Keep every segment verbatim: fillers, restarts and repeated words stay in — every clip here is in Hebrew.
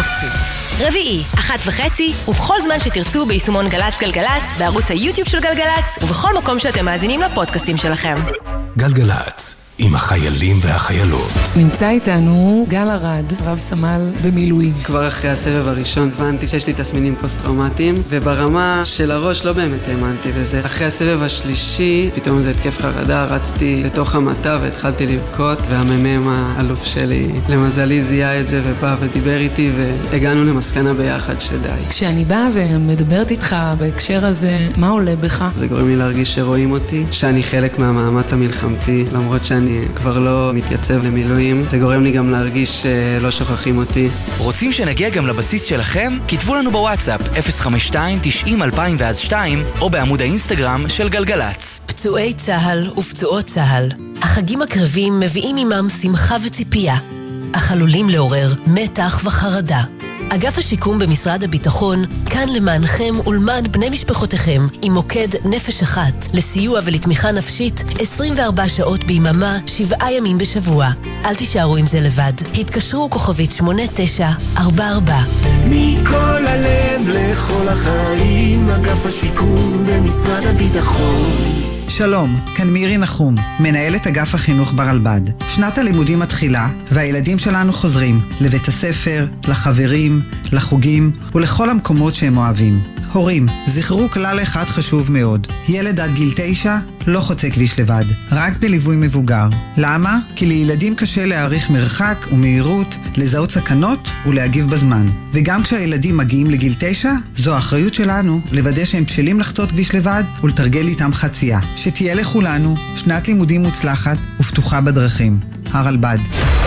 רביעי, אחת וחצי, ובכל זמן שתרצו ביישומון גלץ גלגלץ, בערוץ היוטיוב של גלגלץ, ובכל מקום שאתם מאזינים לפודקאסטים שלכם. גלגלץ, עם החיילים והחיילות. נמצא איתנו גל ארד, רב סמל במילואים. כבר אחרי הסבב הראשון הבנתי שיש לי תסמינים פוסט-טראומטיים, וברמה של הראש לא באמת האמנתי בזה. אחרי הסבב השלישי, פתאום זה התקף חרדה, רצתי לתוך המטה והתחלתי לבכות, והממם האלוף שלי למזלי זיהה את זה ובא ודיבר איתי, והגענו למסקנה ביחד שדי. כשאני באה ומדברת איתך בהקשר הזה, מה עולה בך? זה גורם לי להרגיש שרואים אותי, שאני חלק מהמאמץ המלחמתי, למרות שאני אני כבר לא מתייצב למילואים. זה גורם לי גם להרגיש שלא שוכחים אותי. רוצים שנגיע גם לבסיס שלכם? כתבו לנו בוואטסאפ אפס חמש שתיים תשעים אלפיים ואז שתיים או בעמוד האינסטגרם של גלגלץ. פצועי צהל ופצועות צהל, החגים הקרבים מביאים עמם שמחה וציפייה, אך עלולים לעורר מתח וחרדה. אגף השיקום במשרד הביטחון כאן למענכם ולמען בני משפחותיכם עם מוקד נפש אחת לסיוע ולתמיכה נפשית עשרים וארבע שעות ביממה, שבעה ימים בשבוע. אל תישארו עם זה לבד. התקשרו כוכבית שמונה תשע ארבע ארבע. מכל הלב לכל החיים, אגף השיקום במשרד הביטחון. שלום, כאן מירי נחום, מנהלת אגף החינוך ברלב"ד. שנת הלימודים מתחילה, והילדים שלנו חוזרים לבית הספר, לחברים, לחוגים ולכל המקומות שהם אוהבים. הורים, זכרו כלל אחד חשוב מאוד. ילד עד גיל תשע לא חוצה כביש לבד, רק בליווי מבוגר. למה? כי לילדים קשה להעריך מרחק ומהירות, לזהות סכנות ולהגיב בזמן. וגם כשהילדים מגיעים לגיל תשע, זו האחריות שלנו לוודא שהם בשלים לחצות כביש לבד ולתרגל איתם חצייה. שתהיה לכולנו שנת לימודים מוצלחת ופתוחה בדרכים. הרלב"ד.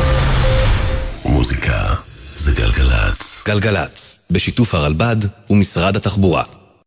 מוזיקה זה גלגלץ. גלגלץ, בשיתוף הרלב"ד ומשרד התחבורה.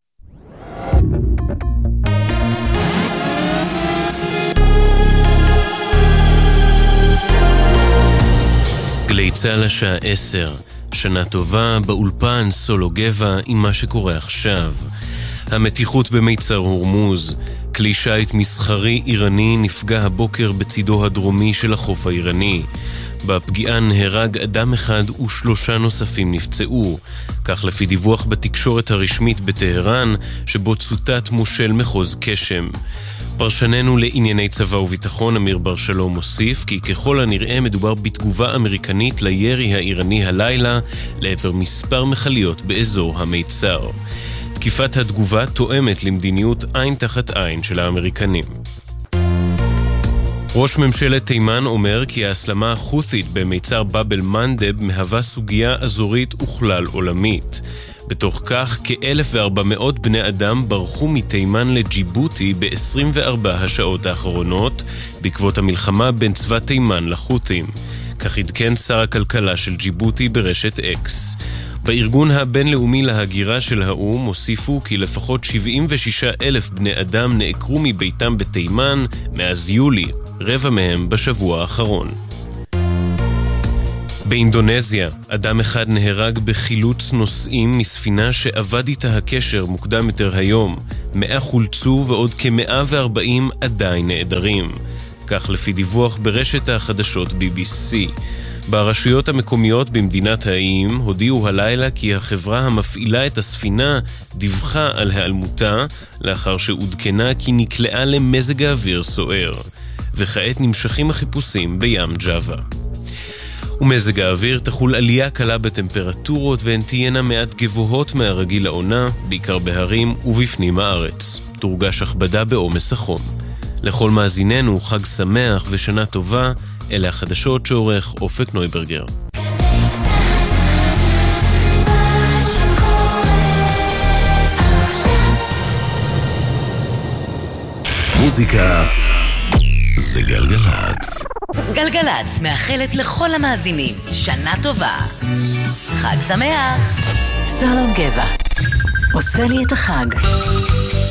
גלי צהל השעה עשר, שנה טובה באולפן סולו גבע עם מה שקורה עכשיו. המתיחות במיצר הורמוז, כלי שיט מסחרי איראני נפגע הבוקר בצידו הדרומי של החוף האיראני. בפגיעה נהרג אדם אחד ושלושה נוספים נפצעו, כך לפי דיווח בתקשורת הרשמית בטהרן, שבו צוטט מושל מחוז קשם. פרשננו לענייני צבא וביטחון אמיר בר שלום מוסיף כי ככל הנראה מדובר בתגובה אמריקנית לירי האיראני הלילה לעבר מספר מחליות באזור המיצר. תקיפת התגובה תואמת למדיניות עין תחת עין של האמריקנים. ראש ממשלת תימן אומר כי ההסלמה החות'ית במיצר באב אל-מנדב מהווה סוגיה אזורית וכלל עולמית. בתוך כך, כ-אלף וארבע מאות בני אדם ברחו מתימן לג'יבוטי ב-עשרים וארבע השעות האחרונות, בעקבות המלחמה בין צבא תימן לחות'ים. כך עדכן שר הכלכלה של ג'יבוטי ברשת אקס. בארגון הבינלאומי להגירה של האו"ם הוסיפו כי לפחות שבעים ושישה אלף בני אדם נעקרו מביתם בתימן מאז יולי, רבע מהם בשבוע האחרון. באינדונזיה, אדם אחד נהרג בחילוץ נוסעים מספינה שעבד איתה הקשר מוקדם יותר היום. מאה חולצו ועוד כ-מאה וארבעים עדיין נעדרים. כך לפי דיווח ברשת החדשות בי בי סי. ברשויות המקומיות במדינת האיים הודיעו הלילה כי החברה המפעילה את הספינה דיווחה על העלמותה לאחר שעודכנה כי נקלעה למזג האוויר סוער. וכעת נמשכים החיפושים בים ג'אווה. ומזג האוויר תחול עלייה קלה בטמפרטורות והן תהיינה מעט גבוהות מהרגיל לעונה, בעיקר בהרים ובפנים הארץ. תורגש הכבדה בעומס החום. לכל מאזיננו חג שמח ושנה טובה, אלה החדשות שעורך אופק נויברגר. מוזיקה זה גלגלץ. גלגלץ מאחלת לכל המאזינים שנה טובה, חג שמח. סולו גבע עושה לי את החג.